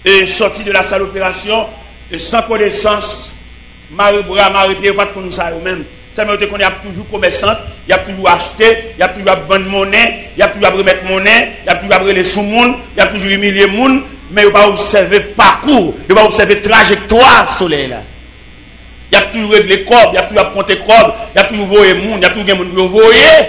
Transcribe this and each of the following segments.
et sorti de la salle d'opération, et sans connaissance, Marie-Bras, Marie-Pierre, pas comme ça eux-mêmes. Ça veut dire qu'on est toujours commerçant, il y a toujours acheté, il y a toujours vendre monnaie, il y a toujours remettre monnaie, il y a toujours les sous-monde, il y a toujours humilier monde, mais il ne va pas observer parcours, il va pas observer trajectoire soleil là. Il y a toujours réglé corps, il y a toujours compter corps, il y a toujours voyer monde, il y a toujours des monde qui voyer.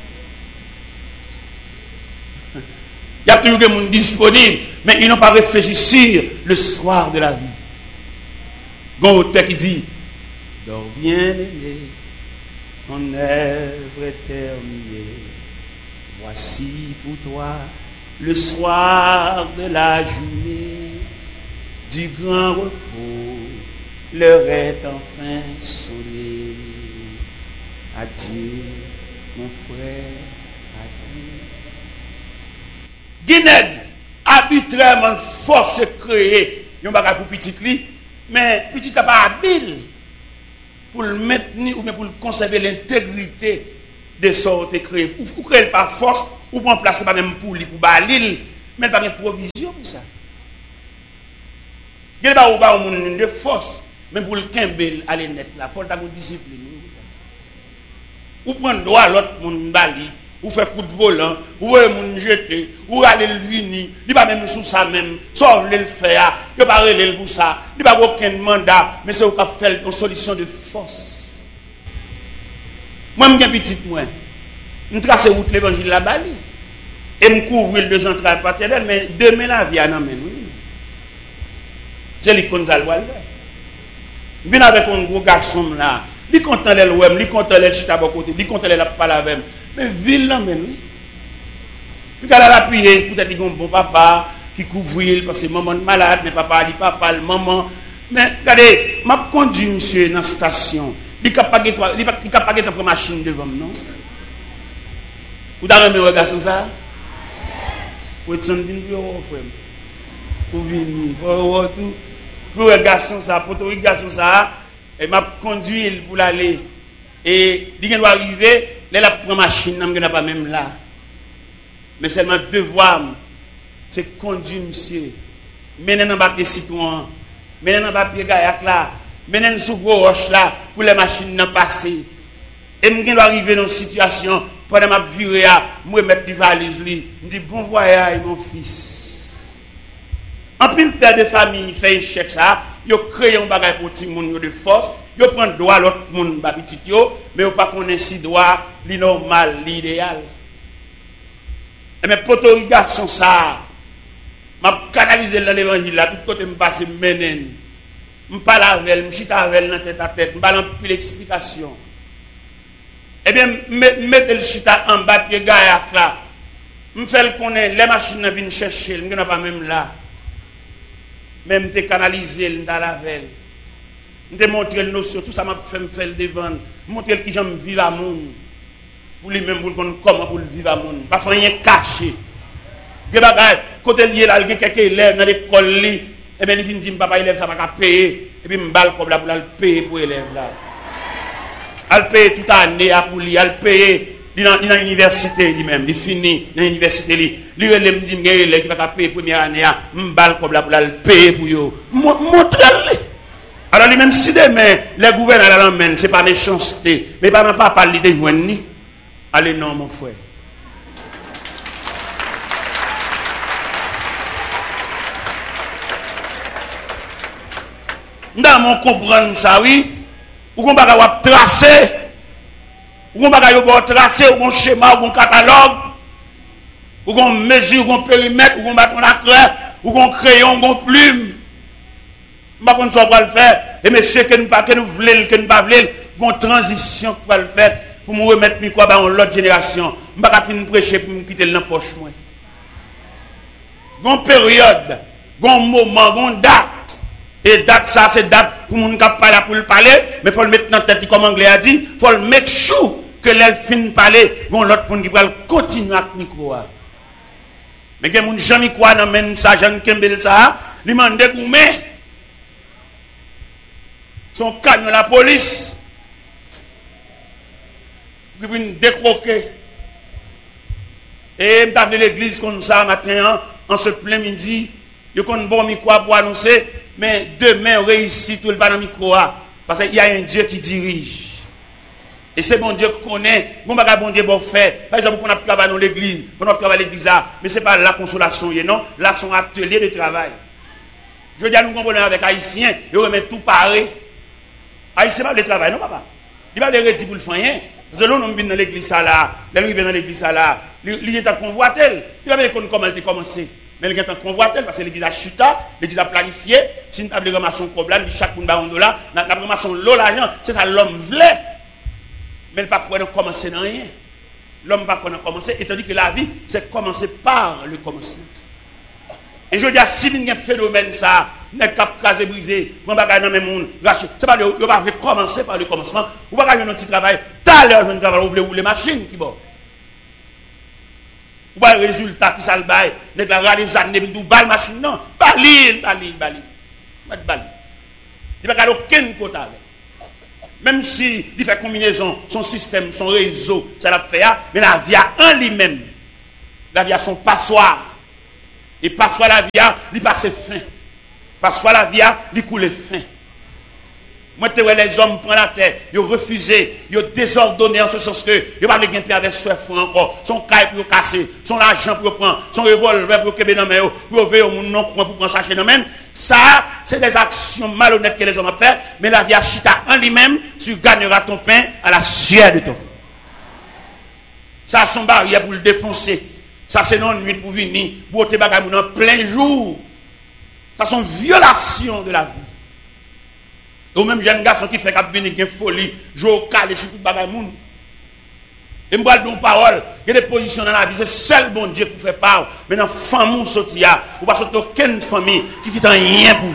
Il y a toujours des monde disponible, mais ils n'ont pas réfléchi sur le soir de la vie. Bon auteur qui dit, dors bien aimé, ton œuvre est terminée. Voici pour toi le soir de la journée du grand repos. L'heure est enfin sonnée. Adieu, mon frère, adieu. Guinée, arbitrairement force créée, il n'y a pas pour petit cli, mais petit n'a pas habile pour le maintenir ou bien pour conserver l'intégrité de sortes créées. Ou créer par force, ou pour en placer pas même pour lui, pour balil, mais pas de provision pour ça. Il n'y a pas de force, même pour le Kimbel, aller net là, il faut avoir discipline. Ou prendre droit à l'autre monde bali, ou faire coup de volant, ou le jeter, ou aller le vini, il va même sous ça même, sauf le faire, il va pas aller pour ça, il va aucun mandat, mais c'est au cas faire une solution de force. Moi, je suis petit, moi, je trace route l'évangile la bali, et je couvre le deux entrailles paternelles, mais demain la vie en amène, oui. C'est l'icône d'Alwal. Je viens avec un gros garçon là. Il compte les l'ouem, il compte les chita à côté, il compte les la palavem. Mais ville là même. Puis quand elle a appuyé, peut-être qu'il y a un bon papa qui couvre parce que maman est malade, mais papa dit papa, le maman. Mais regardez, m'a conduit monsieur dans la station. Il n'a pas de machine devant non. Vous avez un garçon ça? Vous êtes un bureau, frère. Pour venir, pour tout. Pour un garçon ça, pour un garçon ça. Et m'a conduit pour l'aller. Et il doit arriver, là, la première machine, je n'a pas même là. Mais seulement devoir, c'est conduire, monsieur. Mener dans papier citron, mener dans papier gaillac là, mener sous gros roche là, pour les machines n'en passer. Et je dois arriver dans une situation, pendant ma virée, je mettre des valises, je dis bon voyage, mon fils. En plus, le père de famille fait échec ça. Yo crée un bagage pour tout le monde de force, yo prend droit l'autre monde ba petit yo, mais yo pas connaît si droit li normal, l'idéal. Et mais poto garçon ça, m'a canaliser dans l'évangile là, tout côté me passer menen. Me parle avec elle, me chita avec elle dans tête à tête, me parle en plus l'explication. Eh bien, mettre le chita en bas pied gaillac là. Me fait le connaître, les machines viennent chercher, me n'a pas même là. Même te canaliser dans la veille. Je te montrer le notion, tout ça m'a fait me faire devant. Montrer qui j'aime vivre à monde. Pour lui-même, pour comment pour vivre à monde. Pas rien caché. Des bagages, côté lié là, il y a quelques élèves dans l'école, et bien il vient dire, papa, élève, ça va payer. Et puis, je balle comme là pour le payer pour l'élève là. Elle paye toute l'année pour lui, elle paye. Il est dans l'université lui-même, il finit dans l'université. Il me dit qu'il va payer la première année, je balle comme là pour le payer pour lui. Montrez-le. Alors, lui-même, si demain, les gouverneurs l'emmènent, ce n'est pas méchanceté, mais pas parler de joindre. Allez, non, mon frère. Dans mon comprendre ça, oui, ou qu'on va tracer. Ou qu'on va tracer, ou qu'on schéma, ou qu'on catalogue, ou qu'on mesure, ou qu'on périmètre, ou qu'on bâton la craie, ou qu'on crayon, ou qu'on plume. Je ne sais pas comment on va le faire. Et monsieur, que nous voulons, que nous pas voulons, une transition pour le faire, pour me remettre quoi dans l'autre génération. Je ne vais pas finir prêcher pour me quitter dans la poche. Une période, un moment, une date. Et date, ça, c'est date pour moun k'ap parler pour le parler, mais il faut le mettre dans la tête, comme l'anglais a dit, il faut le make sure que l'elle finit de parler, bon, l'autre monde qui va continuer à micro. Mais que moun jamais quoi dans men ça, Jean Kembel ça, lui mande goumé. Son canon la police. Qui vient décroquer. Et m't'a l'église comme ça matin, en ce plein midi, Yo kon bon micro pour annoncer, mais demain réussit tout le pas dans micro parce qu'il y a un Dieu qui dirige. Et c'est bon Dieu qu'on connaît, bon bagage bon Dieu bon fait. Par exemple, on a travaillé dans l'église, on a travaillé à l'église mais c'est pas la consolation, non, là son atelier de travail. Je dis à nous comprenons avec Haïtiens, ils remettent tout pareil. Haïtien pas le travail, non papa. Il va le redire pour le faire rien. Parce que là, on vient dans l'église là, là, il vient dans l'église là, il est en convoitel. Il va dire comment elle a commencé. Mais il est en convoitel parce que l'église a chuté, l'église a planifié. Si nous avons ramassé un problème, chaque monde a un dollar, nous avons ramassé l'argent, c'est ça l'homme voulait. Mais il ne peut pas commencer dans rien. L'homme ne peut pas commencer, étant donné que la vie, c'est commencer par le commencement. Et je dis à si il y a un phénomène, ça, n'est pas casé, brisé, on va gagner dans le monde, c'est pas le, on va commencer par le commencement, on va gagner un petit travail, tout à l'heure, je ne travaille, vous voulez rouler machine qui bon. Ou pas le résultat qui ça le bail, n'est pas les années, mais balle machine, non, bali. Il n'y a pas aucun côté avec. Même si il fait combinaison, son système, son réseau, ça l'a fait, mais la vie a en lui-même. La vie a son passoire. Et parfois la vie a, il passe fin. Parfois la vie a, il coule fin. Moi, tu vois les hommes prennent la terre, ils ont refusé, ils ont désordonné en ce sens que ils n'ont pas de avec soif encore. Son caille pour casser, son argent pour prendre, son revolver pour kébé dans la main, pour ouvrir au monde non pour prendre sa chaîne dans la main. Ça, c'est des actions malhonnêtes que les hommes ont fait, mais la vie a chita en lui-même, tu gagneras ton pain à la sueur de ton. Ça, son barrière pour le défoncer. Ça, c'est non nuit pour venir, pour te bagaille en plein jour. Ça, c'est une violation de la vie. Ou même jeune garçon qui fait qu'il venir une folie, jouer calé sur tout bagaille moun. Et moi, je parole, il y a des positions dans la vie, c'est seul bon Dieu qui fait part. Mais dans la famille, ou pas sortir aucune famille qui fait rien pour.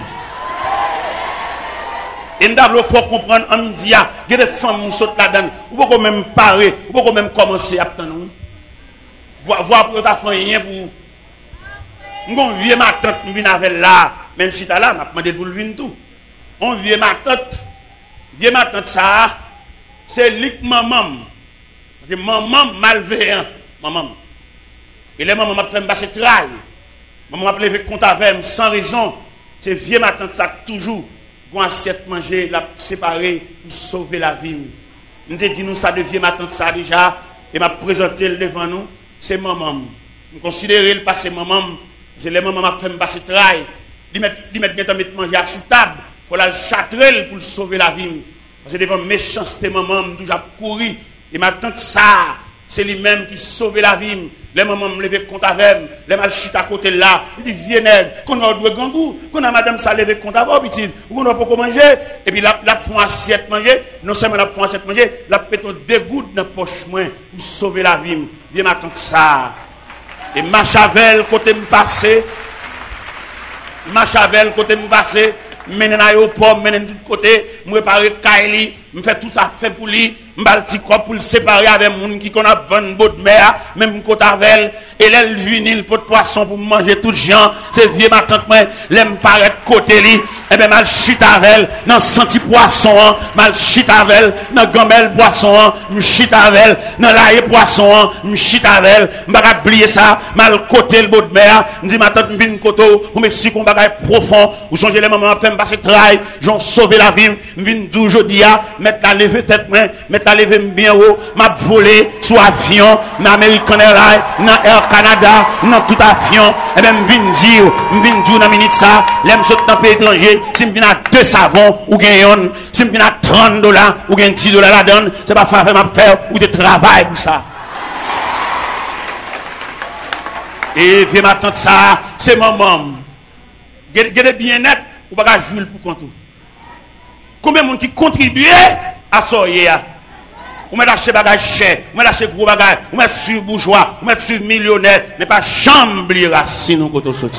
Et nous devons comprendre en midi, il y a des femmes qui sautent là-dedans, ou pas même parer, ou pas même commencer à attendre. Voir pour ta famille rien pour. Nous vieux ma tante, nous venons avec là, même si tu as là, m'a demandé pour le venir tout. On vieux ma tante ça, c'est lik maman. C'est maman malveillant, maman. Et les mamans m'a fait me passer travail. Maman m'a levé compte avec sans raison. C'est vieux ma tante ça toujours pour assiette manger, la séparer pour sauver la vie. Nous te dit nous ça de vieux ma tante ça déjà et m'a présenté devant nous, c'est maman. Nous considérer le passé maman, c'est les mamans m'a fait me passer travail. Ils mettent manger à sous table. Il faut la châtrer pour sauver la vie. Parce que devant méchanceté, maman, toujours couru. Et ma tante, ça, c'est lui-même qui sauve la vie. Les mamans me lever compte avec les mal chute à côté là. Il dit, viens, qu'on a doué gangou, qu'on a madame ça lever compte avec, petit, ou qu'on a pas manger. Et puis la font assiette manger. Non seulement la font assiette manger, la péton deux gouttes dans la poche moins pour sauver la vie. Viens, ma tante, ça. Et ma chavel, côté me passer. Ma chavel, côté me passer. Menen aéroport, menen de côté, me préparer Kaili, me fait tout ça fait pour lui, m'bal petit corps pour le séparer avec moun qui qu'on a 20 bottes de mer, même côté avec et l'elle vinil pot de poisson pour manger tout gens, c'est vieux ma tante moi, l'aime paraître côté li, et ben mal chita avec dans senti poisson, mal chita avec dans gambel poisson, me chita avec dans laïe poisson, me chita avec, m'baka oublier ça, mal côté le bout de mer, me dit ma tante vinn koto, pour m'expliquer un bagage profond, ou songez les mamans fait passer travail, j'en sauver la vie, vinn dou jodi a, mettre la lever tête moi, mettre la lever bien haut, m'a volé sous avion, dans American Airlines, dans Air Canada, dans tout avion, et même vinn dire dans minute ça, l'aime saute dans pays étranger, si me vinn à 2 savons ou gagne, si me vinn à $30 ou gagne $10 la donne, c'est pas faire m'a faire ou de travail pour ça. Et viens m'attendre ça, c'est maman. Gardez bien net, ou pas jouer pour compte. Combien de monde qui contribue à ça hier? Ou met acheter bagage cher, ou met acheter gros bagage, ou met sur bourgeois, ou met sur millionnaire, mais pas chambre racine ou côté sorti.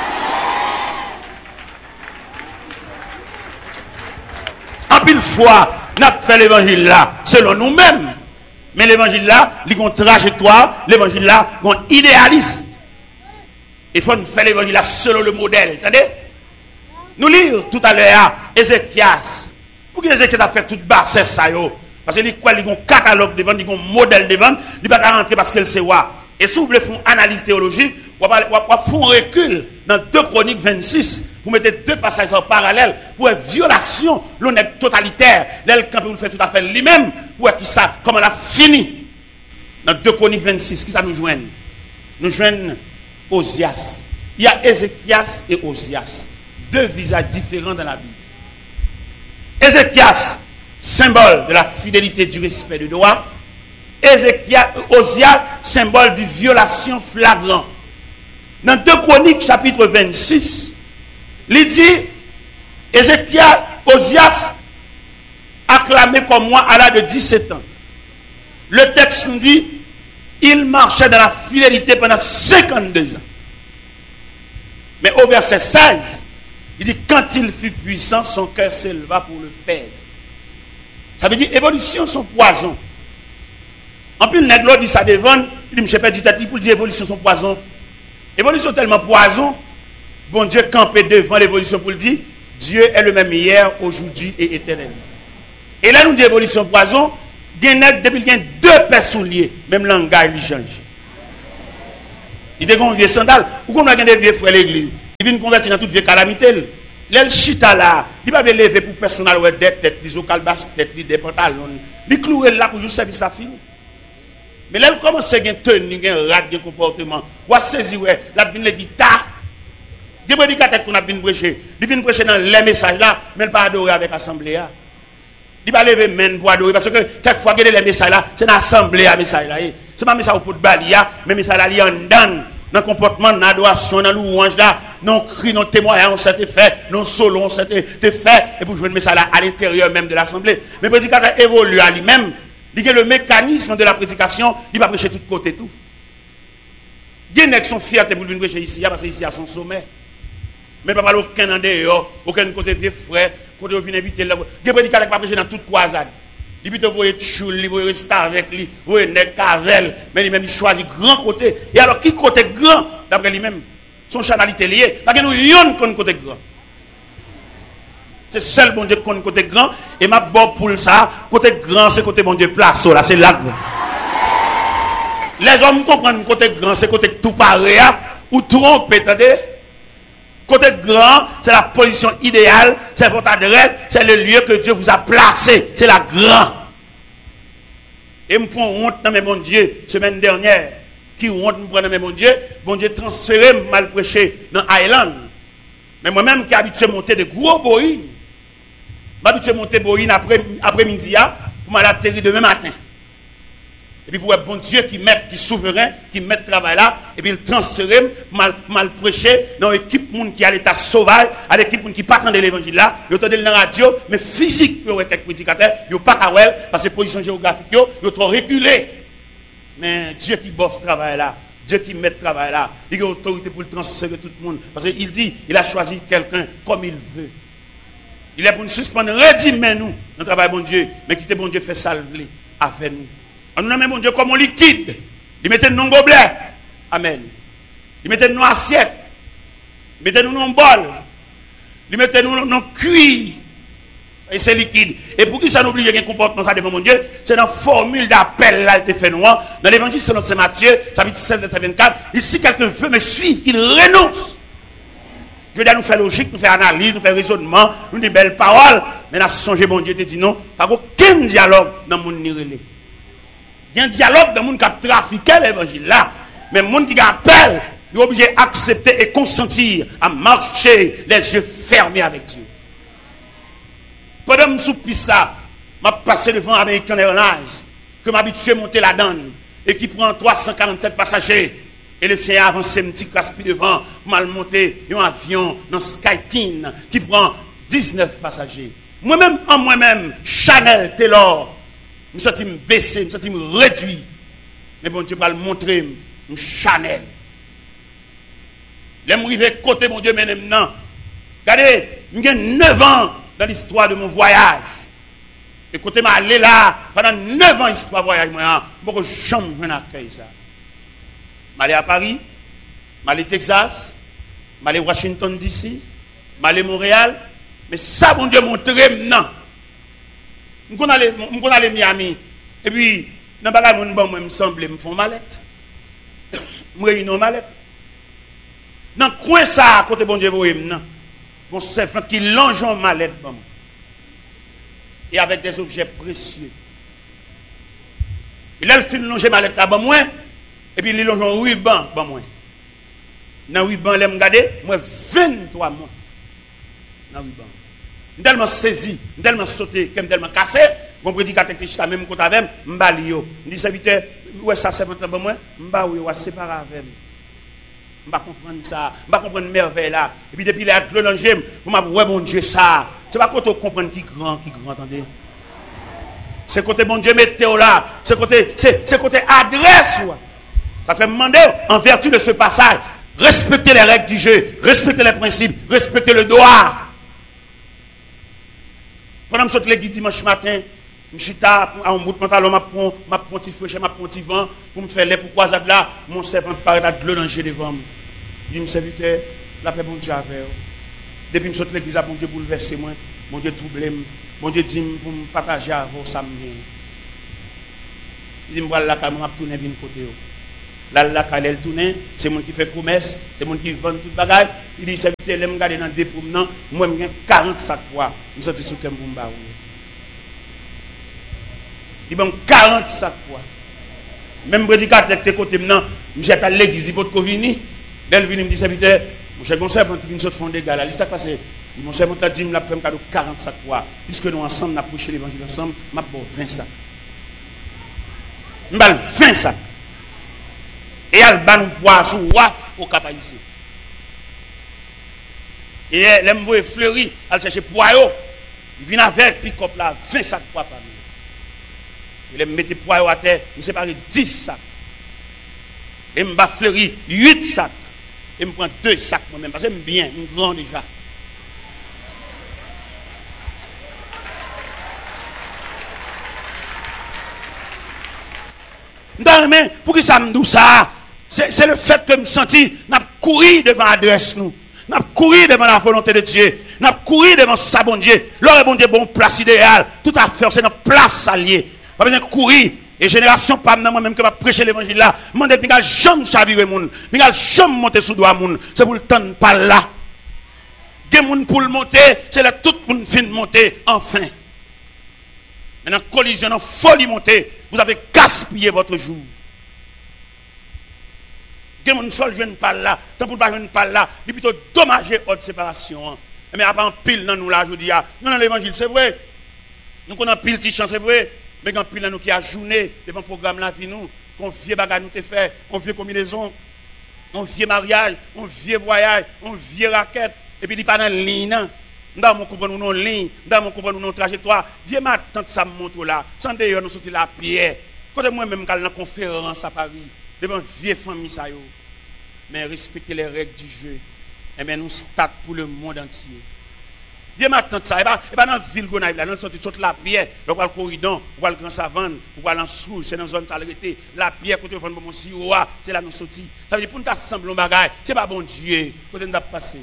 En pile fois, n'a fait l'évangile là selon nous-mêmes. Mais l'évangile là, il y a une trajectoire, l'évangile là, il y a un idéaliste. Il faut faire l'évangile là selon le modèle. Attendez? Nous lire tout à l'heure Ézéchias. Pour que Ézéchias a fait toute basse ça yo. Parce qu'il dit quoi, il y a un catalogue devant, il y a un modèle devant, il ne peut pas rentrer parce qu'il sait quoi. Et si vous voulez faire une analyse théologique, vous allez faire un recul dans 2 Chroniques 26. Vous mettez 2 passages en parallèle pour une violation, l'honnête totalitaire. L'elle, quand vous le faites tout à fait lui-même, pour qui ça, comment elle a fini. Dans 2 Chroniques 26, qui ça nous joigne? Nous joignons Osias. Il y a Ézéchias et Osias. 2 visages différents dans la Bible. Ézéchias, symbole de la fidélité, du respect du droit. Osias, symbole de violation flagrante. Dans 2 Chroniques, chapitre 26, il dit, Osias, acclamé comme moi à l'âge de 17 ans. Le texte nous dit, il marchait dans la fidélité pendant 52 ans. Mais au verset 16, il dit, quand il fut puissant, son cœur s'éleva pour le perdre. Ça veut dire, évolution, son poison. En plus, le nègre dit ça devant, il dit, je ne sais pas dit pour dire, évolution, son poison. Évolution tellement poison, bon Dieu campé devant l'évolution pour le dire, Dieu est le même hier, aujourd'hui et éternellement. Et là, nous dit évolution poison, depuis qu'il y a 2 paires souliers, même langage, il change. Il dit qu'on vieux sandal, ou qu'on a des vieux frères l'église. Il vient convertir dans toute vieille calamité. L'el chita là, il va lever pour personnel ou des têtes, des ocalbas têtes, des pantalons. Il clouer là pour juste service à fini. Mais là, il commence à tenir, un rat de comportement. Ou à saisir, la bin le guitare. Il y a des prédicateurs qu'on a bien prêché. Il vient prêcher dans les messages là, mais il ne pas adorer avec l'assemblée. Il va lever main pour adorer. Parce que quelquefois, les messages là, c'est dans l'assemblée à message là. C'est pas un message pour balia, mais message là, il y a un dan. Dans le comportement, dans l'adoration, dans louange là, non cri, non témoignage, on s'était fait, non solo, on s'était fait, et pour jouer le message là à l'intérieur même de l'assemblée. Mais le prédicateur évolue à lui-même. Il y a le mécanisme de la prédication, il va prêcher de tous côtés tout. Il y a qui sont fiers pour venir prêcher ici, parce que ici à son sommet. Mais pas aucun en dehors, aucun côté des frères, côté où vient inviter là. Il y a des prédicateurs qui va prêcher dans toute croisade. Il peut voyer choule, il voyer rester avec lui, voyer nek cavel, mais lui-même il choisit grand côté. Et alors qui côté grand d'après lui-même, son chanalité lié, parce que nous yon qu'on côté grand. C'est seul bon Dieu qu'on côté grand et ma bon pour ça, côté grand c'est côté bon Dieu place là, c'est là. Les hommes comprennent côté grand c'est côté tout pareil ou trompe, attendez. Côté grand, c'est la position idéale, c'est votre adresse, c'est le lieu que Dieu vous a placé, c'est la grande. Et me prend honte dans mes bon Dieu, semaine dernière, qui honte me prend dans mes bon Dieu transféré mal prêché dans Island. Mais moi-même qui habitué à monter de gros boïnes, m'habitué à monter boïne après-midi, pour m'atterrir demain matin. Et puis pour un bon Dieu qui est souverain, qui met le travail là, et puis il transfère, mal prêcher dans l'équipe qui a l'état sauvage, à l'équipe qui part de l'évangile là, ils entendent dans la radio, mais physique, ils ont quelques prédicateurs, ils n'ont pas qu'à voir, parce que position géographique, ils ont trop reculé. Mais Dieu qui bosse ce travail là, Dieu qui met le travail là, il a autorité pour le transférer tout le monde. Parce qu'il dit, il a choisi quelqu'un comme il veut. Il est pour nous suspendre, redimez nous, notre travail bon Dieu, mais quittez bon Dieu fait salver avec nous. On nous nomme bon Dieu comme un liquide. Il mettait nous dans gobelet. Amen. Il mettait nous dans assiette. Il mettait nous dans bol. Il mettait nous dans cuir. Et c'est liquide. Et pour qui ça n'oblige un comportement ça devant mon Dieu, c'est dans la formule d'appel là, il fait noir. Dans l'évangile selon Saint Matthieu, chapitre 16, verset 24. Et si quelqu'un veut me suivre, qu'il renonce. Je veux dire, nous faire logique, nous faire analyse, nous faire raisonnement, nous des belles paroles. Mais là, songez, bon Dieu te dit non. Pas aucun dialogue dans mon nirélé. Il y a un dialogue dans le monde qui a trafiqué l'évangile là. Mais le monde qui appelle, il est obligé d'accepter et consentir à marcher les yeux fermés avec Dieu. Pendant que je suis piste là, je suis passé devant American Airlines, que je m'habitue à monter la donne, et qui prend 347 passagers. Et le Seigneur avance un petit caspi devant, mal monté un avion dans Skypin, qui prend 19 passagers. Moi-même, Chanel Taylor, je me sens baissé, je me sens réduit. Mais bon Dieu va le montrer, Chanel. Les m'arriver côté mon Dieu maintenant. Regardez, j'ai 9 ans dans l'histoire de mon voyage. Et côté m'a allé là, pendant 9 ans histoire voyage, moi, je ne jamais vu un accueil ça. Je suis allé à Paris, je suis allé Texas, je suis allé Washington DC, je suis allé Montréal. Mais ça, bon Dieu, montre maintenant. Je suis allé Miami. Et puis, dans le bagage, me semble, me font mallette. Je réunion mallette. Dans le coin ça, côté bon Dieu, mon servant qui longe en mallette. Et avec des objets précieux. Il a fini de longer mallette là, moi. Et puis il longe en ruban, moi. Dans le ruban, je regarde, moi 23 montres. Dans le ruban. Je suis tellement saisi, je suis tellement sauté, je suis tellement cassé. Mon prédicateur qui est même côté avec moi, je dis serviteur, ouais, ça c'est votre moi, je vais séparer avec moi. Je ne vais pas comprendre ça, je ne vais pas comprendre merveille là. Et puis depuis là, je vais longer, je vais ouais, mon Dieu, ça. C'est pas quand on comprend qui grand, attendez. C'est côté bon Dieu, mettez-vous là. C'est côté adresse. Ça fait demander, en vertu de ce passage, respectez les règles du jeu, respectez les principes, respectez le droit. Pendant que je saute l'église dimanche matin, je suis à un bout de pantalon, je prends un petit fouet, je prends un petit vent, pour me faire les pourquoi là, mon servant paraît à de l'eau danger devant moi. Je dis, mon serviteur, la paix, bon Dieu, avec vous. Depuis que je saute l'église, bon Dieu bouleversé moi, bon Dieu troublé moi, bon Dieu dit pour me partager avec vous, ça me vient. Il dit, voilà, quand je tourne, je viens côté. Là, quand elle tourne, c'est mon qui fait promesse, c'est mon qui vend tout le bagage. Il dit, serviteur, je me garde dans des promenants, moi, je 40 sacs quoi. Je suis sorti sur le Kembumba. Il y a 40 sacs quoi. Même prédicateur de côté maintenant, je suis à l'église, il faut que vini. Elle vient me dit, serviteur, mon cher conseil, quand tu viens de fond des gars, là, il s'est passé. Mon cher conseil dit, il m'a fait un cadeau 40 sacs quoi. Puisque nous ensemble, nous avons prêché l'évangile ensemble, je vais 20 sacs. Je vais 20 sacs. Et elle va nous boire sous waf au cap ici. Et elle me fleuri, elle cherche poireau. Il vient avec pick-up là, 20 sacs poids par nous. Il me mettait poireau à terre, il sépare 10 sacs. Et me bat fleuri 8 sacs. Et me prend 2 sacs moi-même, parce que j'aime bien, je suis grand déjà. Non, pour que ça me dise ça? C'est le fait que je me senti, n'a couru devant l'adresse nous. N'a couru devant la volonté de Dieu. N'a couru devant sa bon Dieu. L'heure bon Dieu, bon place idéale. Tout à fait, c'est notre place alliée. Pas besoin de courir. Et génération, pas moi-même que va prêcher l'évangile là. Je ne vais jamais chavirer moun. Je ne vais jamais monter sous doigt moun. C'est pour le temps pas là. Des moun pour le monter, c'est là tout le monde fin de monter, enfin. Maintenant, collision, dans folie monter, vous avez gaspillé votre jour. Des gens ne viennent pas là, tant pour ne pas venir pas là, il est plutôt dommagé votre séparation. Mais après en pile dans nous là, je dis, non, l'évangile, c'est vrai. Nous connaissons pile de chance, c'est vrai. Mais quand pile dans nous qui a journé devant le programme là, nous, qu'on vieux bagage nous te fait, on vieux combinaison, on vieux mariage, on vieux voyage, on vieux raquette, et puis il n'est pas dans la ligne. Nous avons compris nos lignes, nous avons compris nos trajectoires. Vieux ma tante, ça me montre là. Sans d'ailleurs, nous sommes la pierre. Quand moi-même, quand dans la conférence à Paris, devant vieille famille, ça y est. Mais respecter les règles du jeu. Et bien, nous start pour le monde entier. Vieux ma tante, ça. Et pas dans la ville, là, nous sommes toute la pierre. On va le corridor, on va le grand savane, on va l'ensouche, c'est dans la zone salubrité. La pierre, côté de mon siroir, c'est là nous sortis. Ça veut dire, pour nous assembler un bagage, c'est pas bon Dieu. Côté nous passé.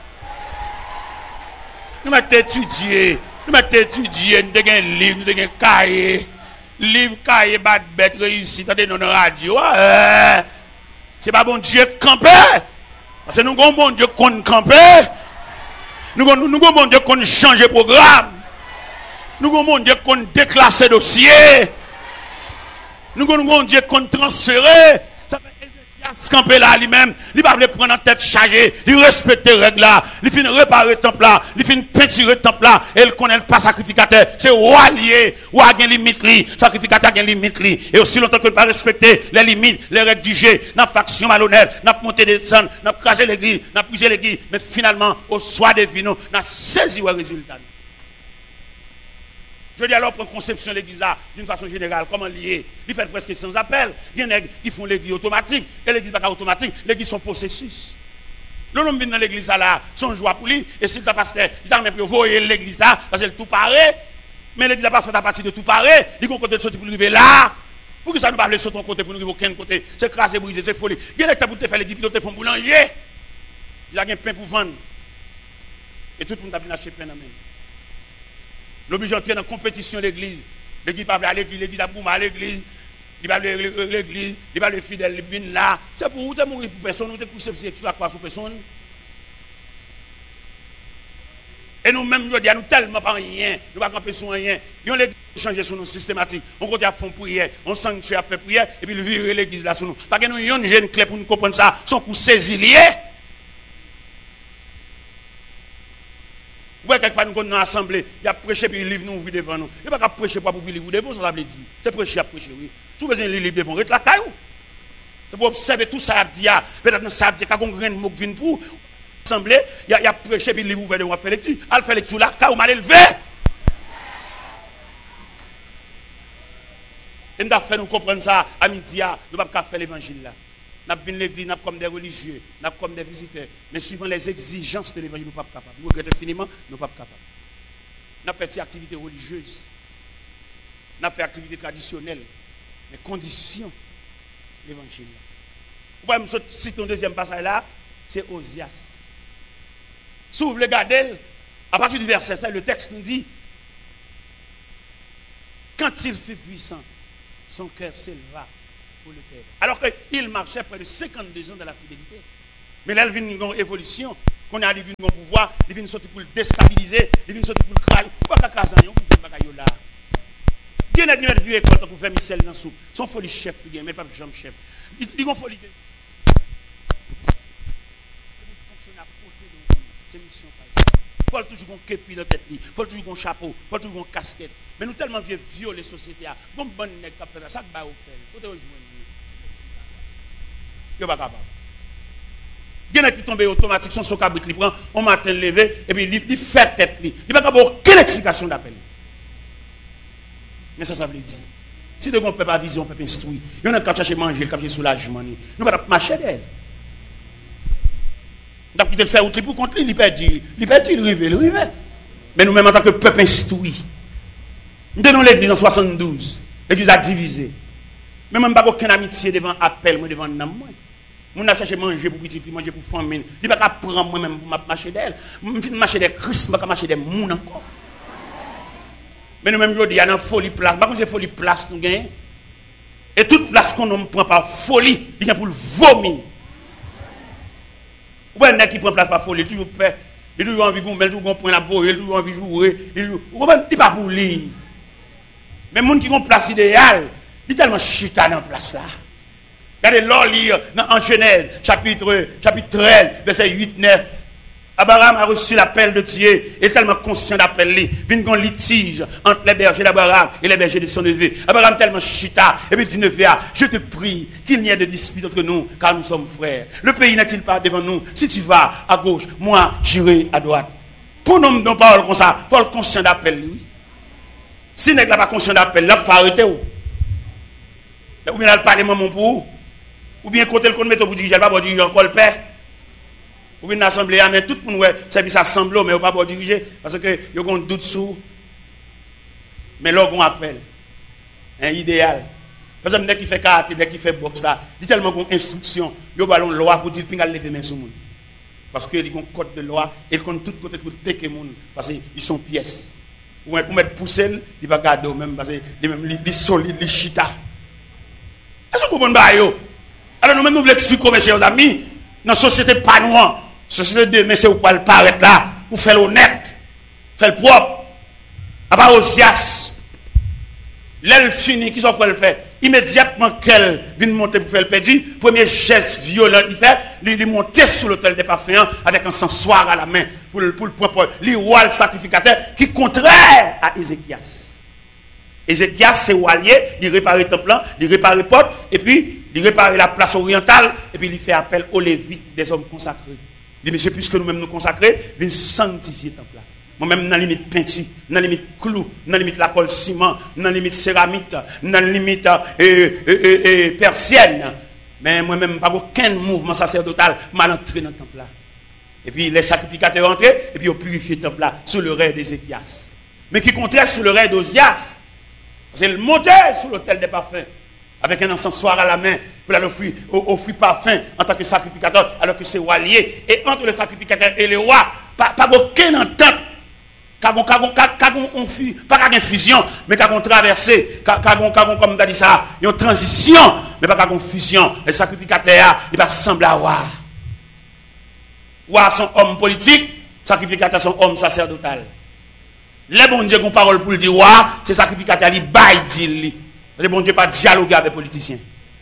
Nous m'avons étudié, nous avons avons un livre, nous avons un cahier. Livre, cahier, bad bête, réussite, dans la radio. C'est pas bon Dieu camper. Parce que nous avons bon Dieu qu'on camper. Nous avons bon Dieu qu'on change programme. Nous avons bon Dieu qu'on déclasse dossier. Nous avons bon Dieu qu'on transfère. Ça fait camper là lui-même, il va prendre en tête chargée, il respecte les règles là, il finit réparer le temple là, il finit peinturer le temple là, et il connaît pas sacrificateur, c'est roi lié, roi a une limite li, sacrificateur a une limite li, et aussi longtemps que il pas respecter les limites, les règles du jeu, n'a faction malhonnête, n'a monté des sons, n'a crasé l'église, n'a brisé l'église, mais finalement au soir des vins, n'a saisi le résultat. Je dis alors, pour conception de l'église d'une façon générale, comment lier? Il fait presque sans appel. Il y en a qui font l'église automatique. Et l'église n'est pas automatique, l'église sont processus. Le nom vient dans l'église là, son joie pour lui. Et si le pasteur, il a même pour voir l'église là, parce que tout paraît. Mais l'église n'a pas fait à partir de tout paraît. Il y a un côté de sortir pour arriver là. Pour que ça ne pas sur ton côté, pour nous arriver aucun côté. C'est crasé, brisé, c'est folie. Il y a des pour te faire l'église, ils font boulanger. Il y a un pain pour vendre. Et tout le monde a bien acheté pain dans la main. L'obligé d'entrer dans la compétition de l'église. L'église pas à l'église, l'église a boum à l'église. il va l'église, il va le fidèle, il vient là. C'est pour vous, mourir pour personne, vous êtes couché sur la croix sur personne. Et nous-mêmes, nous disons tellement pas rien, nous ne pouvons pas camper sur rien. Nous avons changer sur nous systématique. On continue à faire prière, on sanctuaire à faire prière, et puis le virer l'église là sur nous. Parce que nous avons une jeune clé pour nous comprendre ça, son coup saisi lié. Vous voyez, quelquefois, nous sommes dans l'assemblée, il y a prêché, puis il livre nous ouvrir devant nous. Il n'y a pas qu'à prêcher pour vous livre devant, ça veut dire. C'est prêcher à prêcher, oui. Si vous avez besoin de livre devant, reste la caillou. C'est pour observer tout ça, peut-être ça, quand on a un mot qui vient pour l'assemblée, il y a prêché, puis il livre ouvert devant, faire lecture. Elle fait lecture là, caillou mal élevé. Et nous avons fait nous comprendre ça à midi, nous ne pouvons pas faire l'évangile là. Nous avons l'église, nous comme des religieux, nous comme des visiteurs. Mais suivant les exigences de l'évangile, nous ne sommes pas capables. Nous regrettons infiniment, nous ne sommes pas capables. Nous avons fait des activités religieuses. Nous avons fait des activités traditionnelles. Les conditions de l'évangile. Vous pouvez me citer un deuxième passage là, c'est Osias. Si vous voulez regarder, à partir du verset 7, le texte nous dit, quand il fut puissant, son cœur s'éleva pour le Père. Alors qu'il marchait près de 52 ans dans la fidélité. Mais là, il vient une évolution. Qu'on a vu un pouvoir, il vient sortir pour le déstabiliser, il vient sortir pour le craindre. Pourquoi il y a un pour jouer bagaille là? Il y a une vieux école pour faire Michel dans la soupe. Son folie chef, il y a même pas jambe chef. Il y a une folie. Fonctionner à côté de nous. C'est mission. Il faut toujours un képi dans la tête, il faut toujours un chapeau, il faut toujours une casquette. Mais nous tellement vieux violer la société. Bon, bonne nègre qui a fait ça, ça va vous faire. Il faut rejoindre. Il n'est pas capable. Il y en a qui tombent automatique, son cabrit, il prend, on matin levé, et puis il fait tête. Il n'est pas capable aucune explication d'appel. Mais ça veut dire. Si de bon peuple a vision, on peut instruire. Il y en a qui chercher manger, qui chercher soulagement. Nous ne pouvons pas marcher d'elle. Donc, il te fait outre pour contre lui, il perd, il rive. Mais nous-mêmes, en tant que peuple instruit, nous tenons l'église en 72. L'église a divisé. Mais même pas aucune amitié devant appel, moi devant nam moi. Mon a cherché manger pour petit, manger pour famille. Il pas prendre moi-même pour marcher d'elle. Je marcher des Christ, je marcher des moun encore. Mais nous-mêmes, il y a une folie place. Par contre, c'est folie place nous gagnons. Et toute place qu'on ne prend par folie, il y a pour le vomir. Ou bien, qui prend place par folie, toujours fait. Il a toujours envie de gommer, toujours prendre la voie, il a toujours envie de jouer. Il n'est pas pour lui. Mais les gens qui ont place idéale, il est tellement chita dans la place là. Regardez l'or lire en Genèse, chapitre 13, verset 8-9. Abraham a reçu l'appel de Dieu, et tellement conscient d'appel, il vient un litige entre les bergers d'Abraham et les bergers de son neveu. Abraham tellement chita, et puis dit neveu, je te prie qu'il n'y ait de dispute entre nous, car nous sommes frères. Le pays n'est-il pas devant nous? Si tu vas à gauche, moi j'irai à droite. Pour nous, non parole comme ça, faut le conscient d'appel, lui. Si n'est pas conscient d'appel, là, il faut arrêter. Ou bien, il parle maman pour vous. Ou bien, côté le mette pour dire, je ne vais pas diriger encore le père. Ou bien, l'assemblée, mais tout le monde, service assemblée, mais on ne va pas diriger. Parce que, il y a un doute sur. Mais là, on appelle. Un idéal. Par exemple, dès qu'il fait karaté, dès qu'il fait boxe, là, il y a tellement d'instructions. Il y a une loi pour dire, qu'il y a lever main sur le monde. Parce qu'il y a un code de loi, et il y a tout côté pour tecker le monde. Parce qu'ils sont pièces. Ou pour mettre poussé, il va garder au même, parce qu'il est solide, il est chita. Est-ce que vous comprenez? Alors nous-mêmes, nous voulons expliquer, mes chers amis, dans la société pas noire, société de mais c'est où pas le paraître là, pour faire l'honnête, faire le propre. À part Osias, l'aile fini, qui sont pour le faire? Immédiatement qu'elle vient monter pour faire le perdu, premier geste violent, il monter sur l'autel des parfums avec un sensoir à la main pour le propre, le sacrificateur qui est contraire à Ézéchias. Ézéchias, c'est Walier, il répare le temple, il répare les portes, et puis il répare la place orientale, et puis il fait appel aux Lévites, des hommes consacrés. Il dit, monsieur, puisque nous-mêmes nous consacrer, viens sanctifier le temple. Moi-même, dans la limite peinture, dans la limite clou, dans la limite la colle ciment, dans la limite céramique, dans la limite persienne. Mais moi-même, pas aucun mouvement sacerdotal mal entré dans le temple là. Et puis les sacrificateurs entrés, et puis ils ont purifié le temple là, sous le règne d'Ézéchias. Mais qui contraire sous le règne d'Osias. C'est le monter sur l'autel des parfums, avec un encensoir à la main, pour offrir parfum en tant que sacrificateur, alors que c'est roi lié. Et entre le sacrificateur et le roi, pas aucune entente. pas qu'à une fusion, mais qu'à une traversée, comme tu as dit ça, une transition, mais pas qu'à une fusion. Les sacrificateurs, ils ne semblent à voir. Voir son homme politique, sacrificateur son homme sacerdotal. Les bon Dieu qui ont parole pour le dire, c'est sacrificateur, ils baillent, le bon Dieu pas dialoguer avec les politiciens.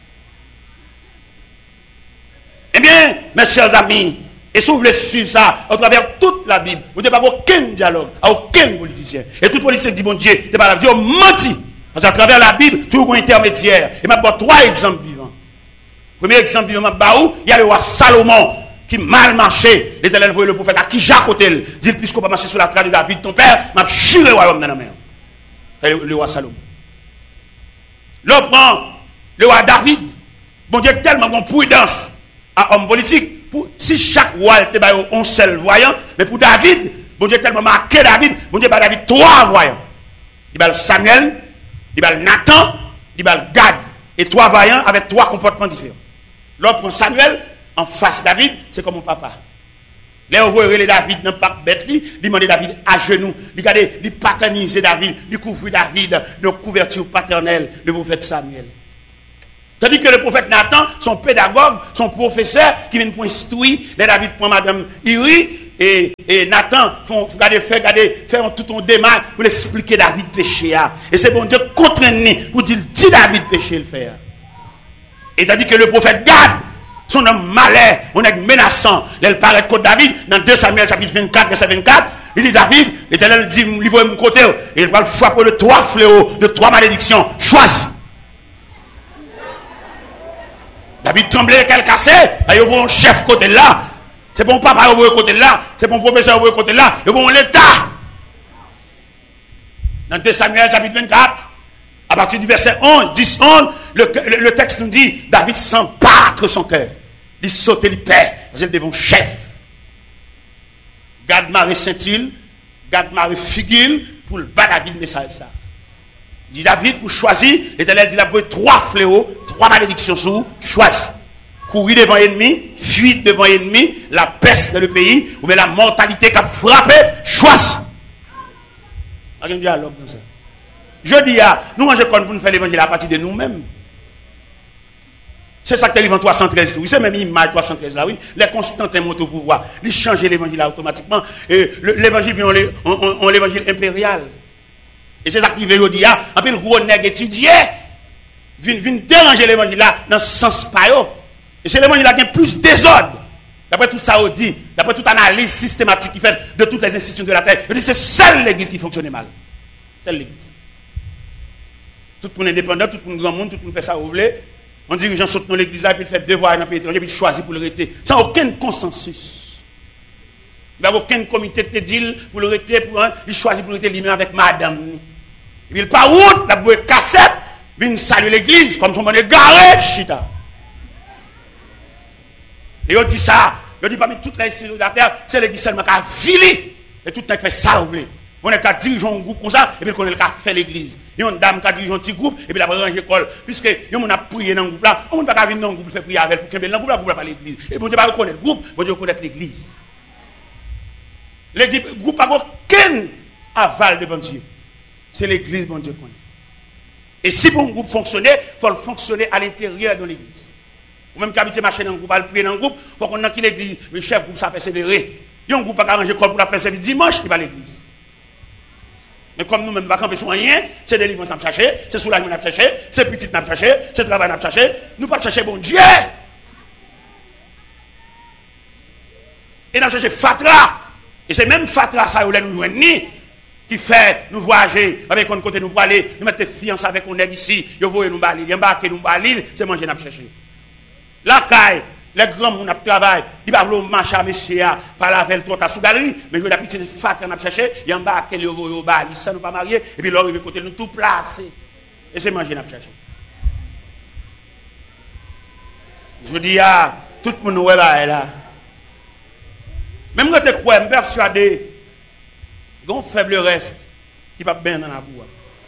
Eh bien, mes chers amis, et si vous voulez suivre ça, à travers toute la Bible, vous n'avez pas aucun dialogue, à aucun politicien. Et tout politicien dit, bon Dieu, c'est pas la Dieu menti. Parce qu'à travers la Bible, tout un intermédiaire. Et maintenant, 3 exemples vivants. Premier exemple vivant, il y a le roi Salomon, qui mal marché. L'Éternel voyait le prophète à qui Jacques Otel. Dit, puisqu'on va marcher sur la trace de David, ton père, m'a chiré le royaume dans la mer. Le roi Salomon. L'autre prend le roi David. Bon Dieu, tellement bon prudence à homme politique. Si chaque roi était un seul voyant, mais pour David, bon Dieu tellement marqué David, bon Dieu par David 3 voyants. Il y a Samuel, il y a Nathan, il y a Gad. Et 3 voyants avec 3 comportements différents. L'autre prend Samuel, en face David, c'est comme mon papa. Là, on voit David dans pas bête, il demande David à genoux, il paterniser David, il couvre David de couverture paternelle, le prophète Samuel. Tandis que le prophète Nathan, son pédagogue, son professeur, qui vient pour instruire, les David prend madame Iri, et Nathan, faire tout un démarche pour expliquer David péché. Et c'est bon Dieu contraint pour dire, dis David péché le faire. Et tandis que le prophète Gad, son homme malais, on est menaçant, il paraît contre David, dans 2 Samuel chapitre 24, verset 24, il dit David, l'Éternel dit, livre mon côté, et il va le frapper de 3 fléaux, de 3 malédictions, choisis. David tremblait, qu'elle cassait, il y a un chef côté là, c'est bon papa au côté là, c'est bon professeur au côté là, il y a bon l'État. Dans 2 Samuel chapitre 24, à partir du verset 11, 10-11, le texte nous dit, David sent battre son cœur. Il saute, il perd, parce qu'il devient un chef. Gad Marie Saint-Il, Gad Marie Figil, pour le bas David message ça. Il dit David, pour choisir, l'Éternel dit, il a pris 3 fléaux, 3 malédictions sous, choisis. Courir devant l'ennemi, fuir devant l'ennemi, la peste dans le pays, ou bien la mortalité qui a frappé, choisis. Il y a un dialogue dans ça. Je dis, nous mangeons pour nous faire l'évangile à partir de nous-mêmes. C'est ça que tu as 313. Oui, c'est même l'image 313 là, oui. Les Constantins montent au pouvoir. Ils changent l'évangile automatiquement. Et l'évangile vient en l'évangile impérial. Et c'est ça qui veut dire, un peu le gros nègre étudié, vient déranger l'évangile là, dans ce sens pas. Et c'est l'évangile là qui a plus désordre. D'après tout ça, on dit, d'après toute analyse systématique qui fait de toutes les institutions de la terre, je dis c'est seule l'église qui fonctionne mal. Seule l'église. Tout le monde indépendant, tout le monde grand monde, tout le monde fait ça, vous voulez. On dit que les gens sautent dans l'église là, puis ils font devoir dans le pays étranger, puis ils choisissent pour le rester. Sans aucun consensus. Il n'y a aucun comité de deal pour le rester, il choisit pour le rester lui-même avec madame. Et puis il part route, la bouée cassette, puis il salue l'église, comme son monde est garé, chita. Et on dit ça, on dit parmi toutes les institutions de la terre, c'est l'église seulement qui a vilé, et tout le monde fait ça, vous voulez. On est qu'à diriger un groupe comme ça, et puis on est qu'à faire l'église. Il y a une dame qui a dirigé un petit groupe, et puis la ranger l'école. Puisque, on a prié dans le groupe là, on ne peut pas venir dans le groupe, faire prier avec, pour que dans le groupe là, vous pas l'église. Et bon Dieu pas reconnaître le groupe, bon Dieu reconnaître l'église. L'église, le groupe n'a aucun aval devant Dieu. C'est l'église, bon Dieu connaît. Et si bon groupe fonctionnait, il faut le fonctionner à l'intérieur de l'église. Ou même qu'habiter marcher dans le groupe, à le prier dans le groupe, il faut qu'on ait l'église, le chef groupe, ça persévérer. Il y a un groupe qui a arrangé l'école pour la faire service dimanche, il va à l'église. Mais comme nous-mêmes, nous ne pouvons pas camper sur rien, c'est délivrance qu'on a cherché, c'est soulagement qu'on a cherché, c'est petit qu'on a cherché, c'est travail qu'on a cherché, nous ne pouvons pas chercher bon Dieu. Et nous avons cherché Fatra. Et c'est même Fatra, ça, où nous joignons, qui fait nous voyager, avec un côté nous pour aller, nous mettre fiancés avec un nègre ici, nous voyons nous balir, nous embarquer nous balir, c'est manger nous chercher. La caille, les grands gens qui travaillent, ils ne marcher à monsieur, par la veille, à sous galerie, mais ils ont la petite fatra qu'on a cherché, ils embarquent les au bal, ils ne sont pas mariés, et puis là, ils vont côté nous tout placer. Et c'est manger nous chercher. Je dis, tout le monde est là. Même quand tu crois, je suis persuadé, il y a un faible reste qui va bien dans la boue.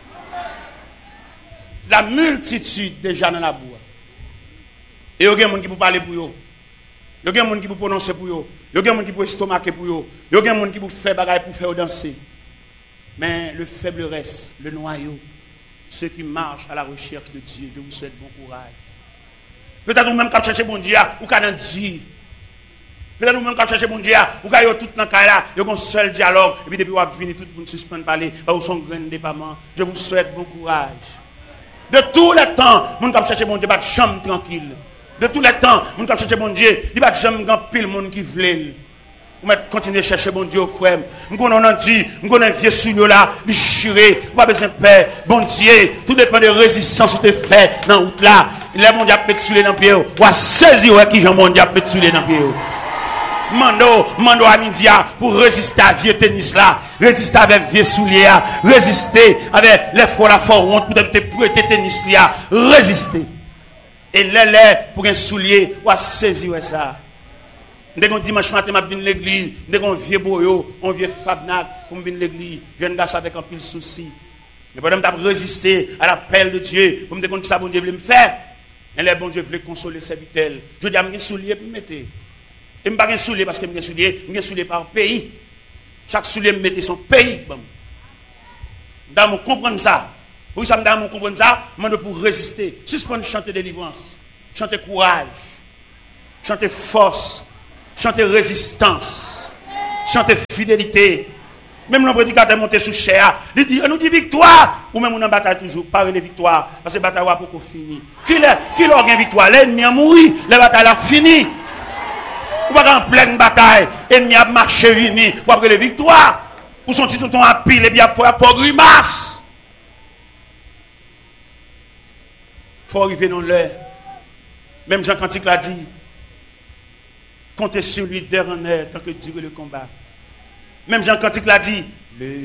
La multitude déjà dans la boue. Et il y a des gens qui peuvent parler pour eux. Il y a des gens qui peuvent prononcer pour eux. Il y a des gens qui peuvent estomaquer pour eux. Il y a des gens qui peuvent faire bagaille pour faire danser. Mais le faible reste, le noyau, ceux qui marchent à la recherche de Dieu, je vous souhaite bon courage. Peut-être nous-mêmes quand chercher bon Dieu, ou quand on dit. Peut-être nous-mêmes quand chercher bon Dieu, ou quand tout dans le cas là, il y a un seul dialogue, et puis depuis vous avez fini, tout le monde suspend parler, par où son grand déploiement. Je vous souhaite bon courage. De tous les temps, nous avons cherché bon Dieu, pas de chambre tranquille. De tous les temps, nous avons cherché bon Dieu, il n'y a pas de chambre grand pile monde qui veut. Vous mettez continuer à chercher bon Dieu, frère. Nous connaissons dit, nous connaissons vieux sous là, déchiré, pas besoin de paix. Bon Dieu, tout dépend de résistance que tu fais dans la route là. Les mon Dieu peut te dans le pied. Ou à saisir qui Jean mon Dieu peut te dans le pied. Mando à midi pour résister à vieux tennis là, résister avec vieux souliers, résister avec les fois la honte pour te prêter tennis là, résister. Et les pour un soulier, ou à saisir ça. Dès qu'on dimanche matin, je viens à l'église, dès qu'on vieux boyo, on vieux fabnac, pour venir à l'église, je viens d'assaut avec un pile souci. Mais pendant que je résister à l'appel de Dieu, pour me dire que ça bon Dieu voulait me faire, et les bon Dieu voulait consoler ses vitelles. Je dis à mes souliers pour me mettre. Et je ne pas un soulier parce que je suis soulier par pays. Chaque soulier me mettait son pays. Dans mon comprendre ça. Pour ça, dans mon comprendre ça, je pour résister. Suspendre chanter délivrance, chanter courage, chanter force, chanter résistance, chanter fidélité. Même le prédicateur monté sous chair, il dit, on nous dit victoire. Ou même on en bataille toujours, pas les victoires. Parce que la bataille n'est pas fini. Qui l'a gagné victoire? L'ennemi a mouru, la bataille a fini. Ou pas en pleine bataille, l'ennemi a marché vini, ou après les victoires. Ou son titre à pile, et bien pour grimace. Il faut arriver dans l'heure. Même Jean Cantique l'a dit. Comptez sur lui dernier tant que dure le combat. Même Jean Cantique l'a dit.